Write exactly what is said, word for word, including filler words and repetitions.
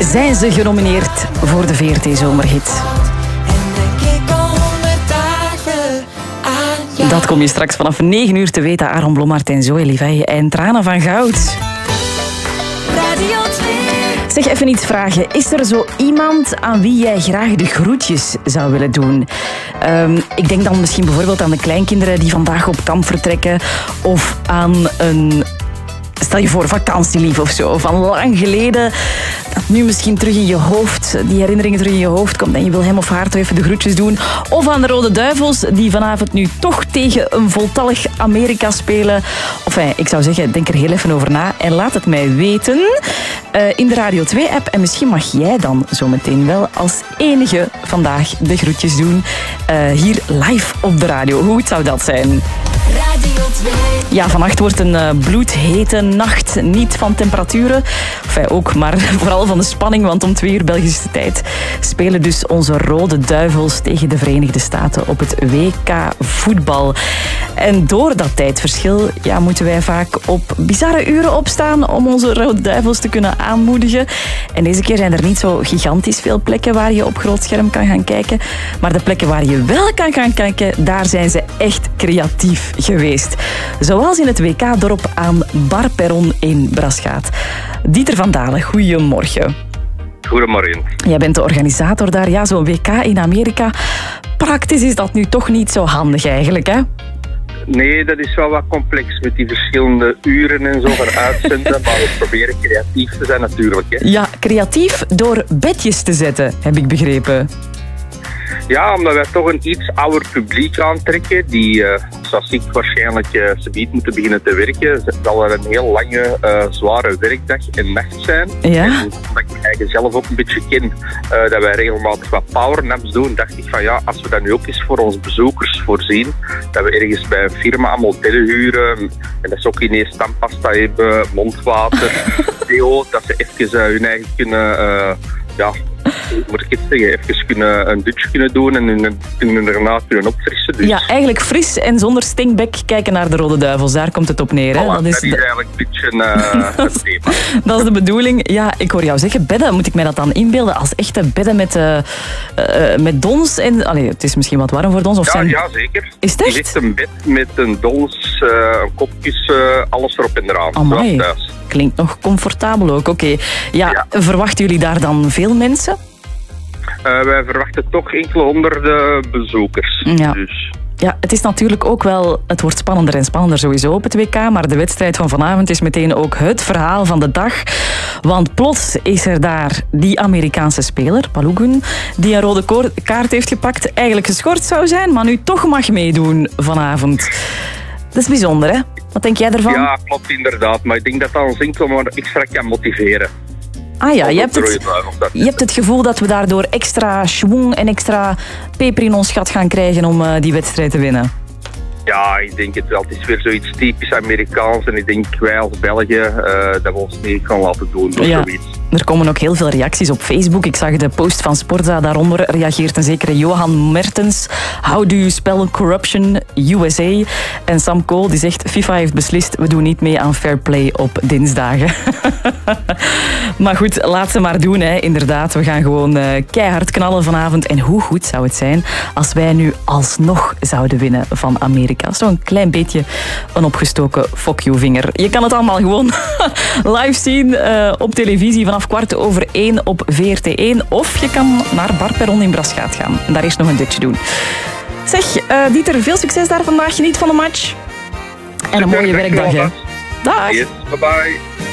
zijn ze genomineerd voor de V R T-zomerhit. Dat kom je straks vanaf negen uur te weten. Aaron Blommaert en Zoe Liveille en Tranen van Goud. Radio twee. Zeg, even iets vragen. Is er zo iemand aan wie jij graag de groetjes zou willen doen? Um, ik denk dan misschien bijvoorbeeld aan de kleinkinderen die vandaag op kamp vertrekken. Of aan een... Stel je voor, vakantielief of zo, van lang geleden, dat nu misschien terug in je hoofd, die herinneringen terug in je hoofd komt en je wil hem of haar toch even de groetjes doen. Of aan de Rode Duivels, die vanavond nu toch tegen een voltallig Amerika spelen. Enfin, ik zou zeggen, denk er heel even over na en laat het mij weten uh, in de Radio twee-app. En misschien mag jij dan zometeen wel als enige vandaag de groetjes doen, uh, hier live op de radio. Hoe goed zou dat zijn? Radio twee. Ja, vannacht wordt een uh, bloedhete nacht. Niet van temperaturen, enfin, ook, maar vooral van de spanning. Want om twee uur Belgische tijd spelen dus onze Rode Duivels tegen de Verenigde Staten op het W K voetbal. En door dat tijdverschil ja, moeten wij vaak op bizarre uren opstaan om onze Rode Duivels te kunnen aanmoedigen. En deze keer zijn er niet zo gigantisch veel plekken waar je op groot scherm kan gaan kijken. Maar de plekken waar je wel kan gaan kijken, daar zijn ze echt creatief geweest. Zoals in het W K-dorp aan Barperron in Braschaat. Dieter van Dalen, goedemorgen. Goedemorgen. Jij bent de organisator daar. Ja, zo'n W K in Amerika. Praktisch is dat nu toch niet zo handig eigenlijk, hè? Nee, dat is wel wat complex met die verschillende uren en zo van uitzenden. Maar we proberen creatief te zijn natuurlijk. Hè. Ja, creatief door bedjes te zetten, heb ik begrepen. Ja, omdat wij toch een iets ouder publiek aantrekken. Die, uh, zoals ik, waarschijnlijk uh, subiet moeten beginnen te werken. Het zal er een heel lange, uh, zware werkdag en nacht zijn. Ja. En omdat ik me eigen zelf ook een beetje ken, uh, dat wij regelmatig wat powernaps doen, dacht ik van ja, als we dat nu ook eens voor onze bezoekers voorzien, dat we ergens bij een firma aan modellen huren, en dat ze ook ineens tandpasta hebben, mondwater, deo, dat ze even uh, hun eigen kunnen... Uh, ja, moet ik het zeggen, even kunnen, een dutje kunnen doen en hun, hun daarna kunnen opfrissen. Dus. Ja, eigenlijk fris en zonder stinkbek kijken naar de Rode Duivels. Daar komt het op neer. Hè? Voilà, dat is, dat is de... eigenlijk een beetje uh, het thema. Dat is de bedoeling. Ja, ik hoor jou zeggen, bedden, moet ik mij dat dan inbeelden als echte bedden met, uh, uh, met dons? En, allee, het is misschien wat warm voor dons. Of Ja, zijn... ja, zeker. Is het echt? Het is echt een bed met een dons, uh, een kopkussen, alles erop en eraan. Amai. Zoals thuis. Klinkt nog comfortabel ook. Oké. Okay. Ja, Ja. verwachten jullie daar dan veel mensen? Uh, wij verwachten toch enkele honderden bezoekers. Ja. Dus. Ja, het is natuurlijk ook wel... Het wordt spannender en spannender sowieso op het W K, maar de wedstrijd van vanavond is meteen ook het verhaal van de dag. Want plots is er daar die Amerikaanse speler, Balogun, die een rode koor- kaart heeft gepakt, eigenlijk geschorst zou zijn, maar nu toch mag meedoen vanavond. Dat is bijzonder, hè? Wat denk jij ervan? Ja, klopt inderdaad. Maar ik denk dat dat ons enkel maar extra kan motiveren. Ah ja, je hebt, Rode het, Duivel, dat je hebt het gevoel dat we daardoor extra schwung en extra peper in ons gat gaan krijgen om uh, die wedstrijd te winnen. Ja, ik denk het wel. Het is weer zoiets typisch Amerikaans. En ik denk wij als België uh, dat we ons niet gaan laten doen door Ja. zoiets. Er komen ook heel veel reacties op Facebook. Ik zag de post van Sporza. Daaronder reageert een zekere Johan Mertens. How do you spell corruption? U S A. En Sam Kool die zegt, FIFA heeft beslist, we doen niet mee aan fair play op dinsdagen. Maar goed, laat ze maar doen. Hè. Inderdaad, we gaan gewoon uh, keihard knallen vanavond. En hoe goed zou het zijn als wij nu alsnog zouden winnen van Amerika. Zo'n klein beetje een opgestoken fuck you vinger. Je kan het allemaal gewoon live zien uh, op televisie vanaf kwart over één op V R T één. Of je kan naar Barperron in Braschaat gaan en daar eerst nog een dutje doen. Zeg, uh, Dieter, veel succes daar vandaag. Geniet van de match. En een mooie werkdag, hè. Dag. Yes, bye bye.